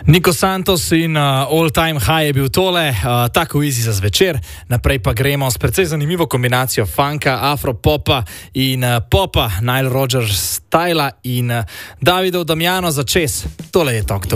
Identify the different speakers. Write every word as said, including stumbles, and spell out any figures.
Speaker 1: Nico Santos in uh, All Time High je bil tole, uh, tako easy za zvečer. Naprej pa gremo s precej zanimivo kombinacijo funka, afropopa in uh, popa, Nile Rodgers styla in uh, Davidov Damiano za čez. Tole je Tok Tok.